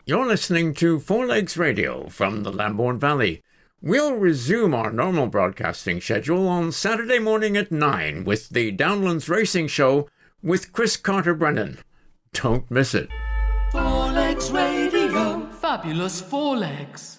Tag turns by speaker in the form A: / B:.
A: You're listening to Four Legs Radio from the Lambourne Valley. We'll resume our normal broadcasting schedule on Saturday morning at 9 with the Downlands Racing Show with Chris Carter-Brennan. Don't miss it.
B: Four Legs Radio. Fabulous Four Legs.